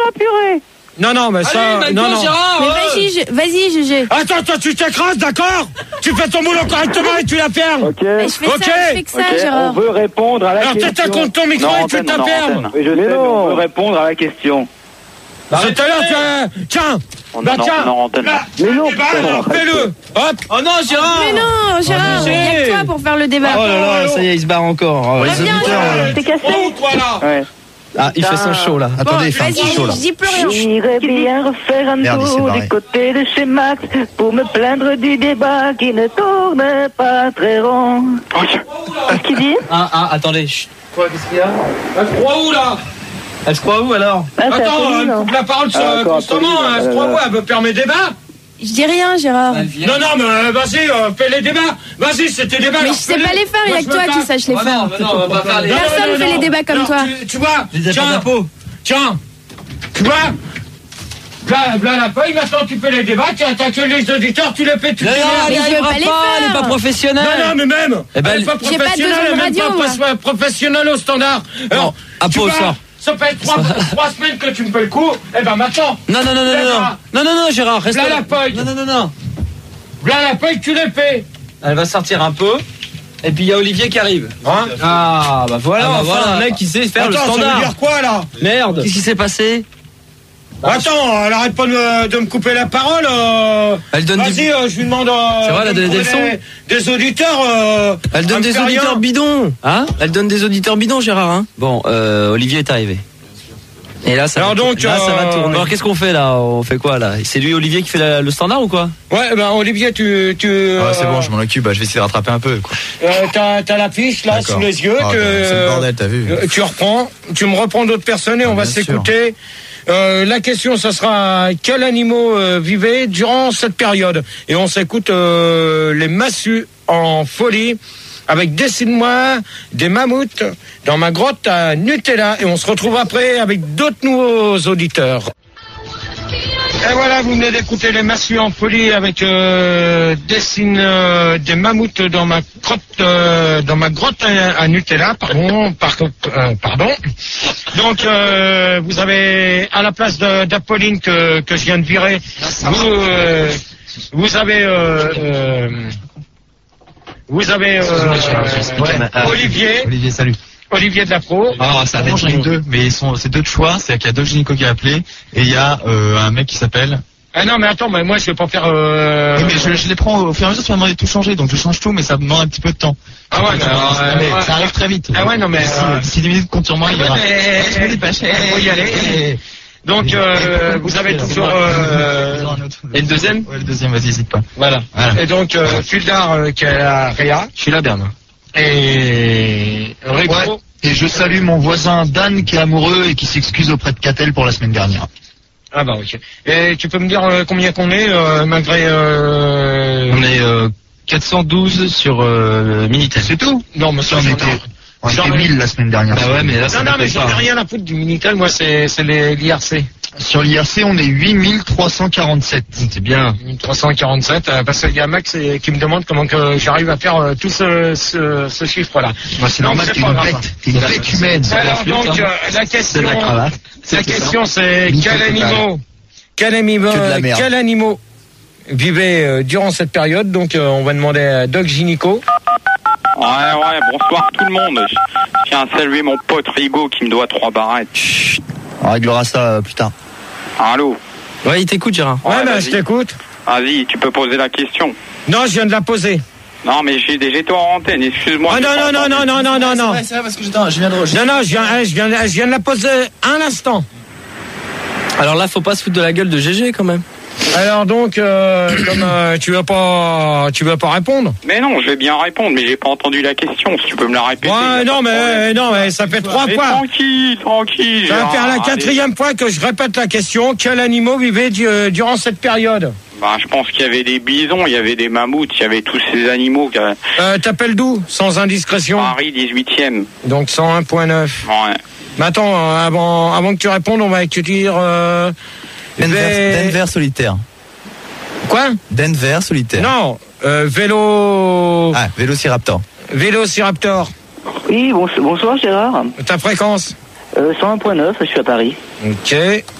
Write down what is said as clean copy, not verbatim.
purée. Non, mais ça... Allez, non. Gérard, Vas-y, GG. Attends, toi, tu t'écrases, d'accord? Tu fais ton boulot correctement et tu la fermes. Ok. Mais je fais que ça, On Gérard. veut répondre à la Alors, question. t'as contre ton micro et tu la fermes. Oui, je sais, mais on veut répondre à la question. C'est tout à l'heure, tiens. Mais non, fais-le. Hop. Oh non, Gérard. Mais non, Gérard, il y a que toi pour faire le débat. Oh là là, ça y est, il se barre encore. Les Reviens, auditeurs. T'es cassé. Toi, là. Ouais. Ah, il fait son show là. Attendez, il fait un petit show là. Je dis plus rien. J'irais bien refaire un Merde, il s'est tour barré. du côté de chez Max pour me plaindre du débat qui ne tourne pas très rond. Qu'est-ce qu'il dit? Attendez. Chut. Quoi, qu'est-ce qu'il y a? Elle se croit où, là? Elle se croit où alors? Ah, c'est Attends, Apolline, elle non? coupe la parole D'accord, constamment. Apolline, Elle se croit où? Elle veut faire mes débats? Je dis rien, Gérard. Non, mais vas-y, fais les débats. Vas-y, c'est tes débats. Mais alors, je sais fais-les. pas les faire, il y a que Moi, je toi me qui saches les Ah faire. non, on va pas faire les. Personne fait les débats comme Alors, toi. Tu vois, Les états d'impôts. tiens, tu vois, là la feuille, maintenant tu fais les débats, tu attaques les auditeurs, tu les fais tout Non, Mais je veux pas les il est faire. pas professionnel. Non, mais même, Eh ben, elle est pas j'ai pas professionnelle, deux elle est ondes même radio, pas professionnelle au standard. Alors, à tu peau, vois, sort. ça fait 3 semaines que tu me fais le coup, eh ben maintenant, Non, Gérard, reste là là. la feuille, Non. là la feuille, tu les fais. Elle va sortir un peu. Et puis il y a Olivier qui arrive. Hein? Ah bah voilà, un mec qui sait faire Attends, le ça veut standard. dire quoi là? Merde. Qu'est-ce qui s'est passé? Attends, elle arrête pas de me couper la parole. Elle donne Vas-y, je lui demande. C'est vrai, elle a donné des leçons. Des auditeurs. Elle donne des auditeurs bidons. Hein? Elle donne des auditeurs bidons, Gérard. Hein? Bon, Olivier est arrivé. Et là, ça va tourner. Alors qu'est-ce qu'on fait là? On fait quoi là? C'est lui, Olivier, qui fait le standard ou quoi? Ouais, ben Olivier, tu. C'est bon, je m'en occupe. Je vais essayer de rattraper un peu. Quoi. T'as l'affiche là sous les yeux. C'est le bordel, t'as vu. Tu reprends. Tu me reprends d'autres personnes et on va s'écouter. La question, ça sera quels animaux vivaient durant cette période? Et on s'écoute les massues en folie avec Dessine-moi des mammouths dans ma grotte à Nutella. Et on se retrouve après avec d'autres nouveaux auditeurs. Et voilà, vous venez d'écouter les massues en folie avec Dessine des mammouths dans ma grotte à Nutella, pardon. Donc vous avez à la place d'Apolline que je viens de virer, vous avez Olivier. Olivier, salut. Olivier de la Pro. Alors, ça va être deux, mais c'est deux de choix. C'est qu'il y a deux gynécos qui a appelé et il y a un mec qui s'appelle. Ah non, mais attends, mais moi je vais pas faire. Oui, mais je les prends au fur et à mesure. Tu m'as demandé de tout changer, donc je change tout, mais ça me demande un petit peu de temps. Ah ouais, mais ça arrive très vite. Ah ouais, non, mais d'ici 10 minutes, compte sur moi, il y aura. Je me dépêche, faut y aller. Donc vous avez toujours. Et le deuxième? Ouais, le deuxième, vas-y, hésite pas. Voilà. Et donc Fuldar qui est à Réa. Je suis là, Bernard. Et Rico. Ouais. Et je salue mon voisin Dan qui est amoureux et qui s'excuse auprès de Catel pour la semaine dernière. Ah bah ok. Et tu peux me dire combien qu'on est malgré. On est 412 sur Minitel. C'est tout? Non, mais ça On était 1000 la semaine dernière. Bah ouais, mais là, ça non, mais j'en ai pas. rien à foutre du Minitel. Moi, c'est l'IRC. Sur l'IRC, on est 8347. C'est bien. 347, parce qu'il y a Max qui me demande comment que j'arrive à faire tout ce chiffre-là. Moi, c'est normal, t'es une bête. T'es une bête humaine. Alors donc, la question, la cravate. c'est quel animaux vivaient durant cette période. Donc, on va demander à Doc Gynéco. Ouais, bonsoir tout le monde. Je tiens à saluer mon pote Rigo qui me doit 3 barrettes. Chut. On réglera ça plus tard. Allô? Ouais, il t'écoute, Gérard. Ouais, bah, vas-y. je t'écoute. Vas-y, tu peux poser la question. Non, je viens de la poser. Non, mais j'étais en antenne, excuse-moi. Ah non. C'est vrai, parce que je viens de Non, je viens de la poser un instant. Alors là, faut pas se foutre de la gueule de GG quand même. Alors donc, comme tu veux pas répondre. Mais non, je vais bien répondre, mais j'ai pas entendu la question. Si tu peux me la répéter. Ouais, non, mais ça fait 3 Mais fois. tranquille. Ça va faire la Gérard, 4e fois que je répète la question. Quels animaux vivaient durant cette période? Bah, je pense qu'il y avait des bisons, il y avait des mammouths, il y avait tous ces animaux. T'appelles d'où, sans indiscrétion? Paris 18e. Donc 101.9. Ouais. Mais attends, avant que tu répondes, on va écrire... Denver solitaire. Quoi? Denver solitaire. Non, vélo... Ah, Vélociraptor. Vélociraptor. Oui, bonsoir Gérard. Ta fréquence? 101.9, je suis à Paris. Ok.